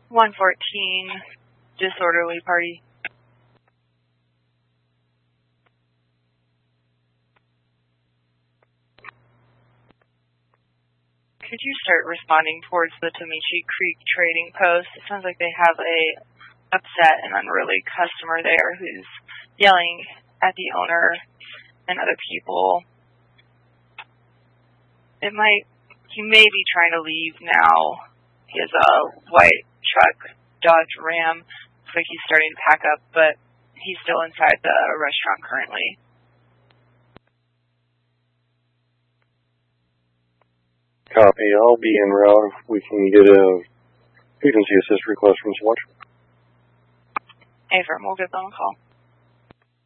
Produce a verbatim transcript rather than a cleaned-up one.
one fourteen, disorderly party. Could you start responding towards the Tomichi Creek trading post? It sounds like they have a upset and unruly customer there who's yelling at the owner and other people. It might, he may be trying to leave now. He has a white truck, Dodge Ram. Looks like he's starting to pack up, but he's still inside the restaurant currently. Copy. I'll be en route if we can get a agency assist request from SWAT. Affirm, we'll give them a call.